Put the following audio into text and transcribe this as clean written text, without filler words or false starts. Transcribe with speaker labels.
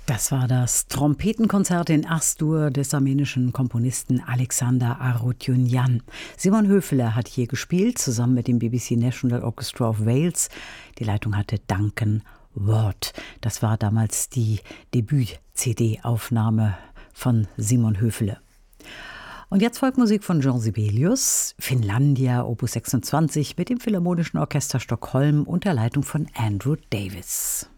Speaker 1: Das war das Trompetenkonzert in As-Dur des armenischen Komponisten Alexander Arutyunyan. Simon Höfele hat hier gespielt, zusammen mit dem BBC National Orchestra of Wales. Die Leitung hatte Duncan Ward. Das war damals die Debüt-CD-Aufnahme von Simon Höfele. Und jetzt folgt Musik von Jean Sibelius, Finlandia, Opus 26 mit dem Philharmonischen Orchester Stockholm unter Leitung von Andrew Davis.